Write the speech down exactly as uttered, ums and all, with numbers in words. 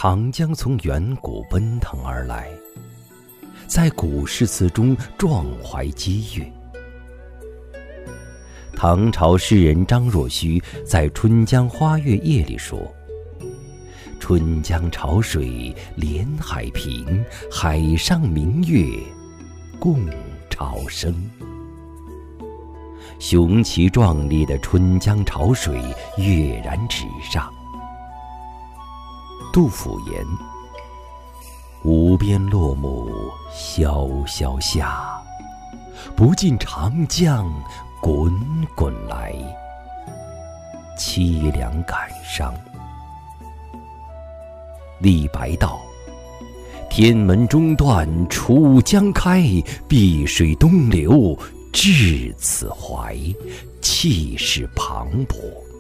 长江从远古奔腾而来，在古诗词中壮怀激越。唐朝诗人张若虚在《春江花月夜》里说：“春江潮水连海平，海上明月共潮生。”雄奇壮丽的春江潮水跃然纸上。杜甫言：“无边落木萧萧下，不尽长江滚滚来。”凄凉感伤。李白道：“天门中断楚江开，碧水东流至此怀。”气势磅礴。